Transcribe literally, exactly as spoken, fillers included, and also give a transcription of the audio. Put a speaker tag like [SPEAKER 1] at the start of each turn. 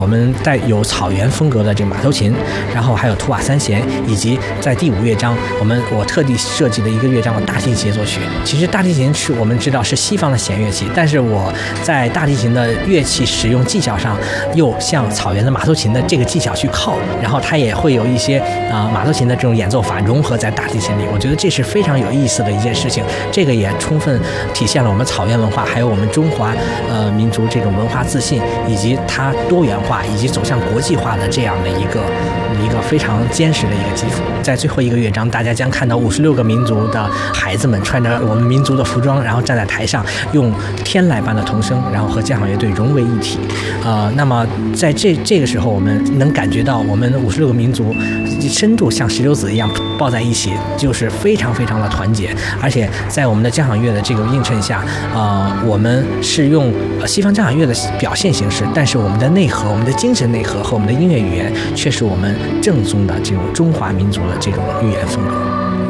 [SPEAKER 1] 我们带有草原风格的这个马头琴，然后还有图瓦三弦，以及在第五乐章，我们我特地设计的一个乐章的大提琴协奏曲。其实大提琴是我们知道是西方的弦乐器，但是我在大提琴的乐器使用技巧上，又向草原的马头琴的这个技巧去靠，然后它也会有一些啊、呃、马头琴的这种演奏法融合在大提琴里。我觉得这是非常有意思的一件事情，这个也充分体现了我们草原文化，还有我们中华呃民族这种文化自信，以及它多元化以及走向国际化的这样的一个一个非常坚实的一个基础。在最后一个乐章，大家将看到五十六个民族的孩子们穿着我们民族的服装，然后站在台上，用天籁般的童声，然后和交响乐队融为一体。呃，那么在这这个时候，我们能感觉到我们五十六个民族深度像石榴籽一样抱在一起，就是非常非常的团结。而且在我们的交响乐的这个映衬下，呃，我们是用西方交响乐的表现形式，但是我们的内核，我们的精神内核和我们的音乐语言，却是我们正宗的这种中华民族的这种语言风格。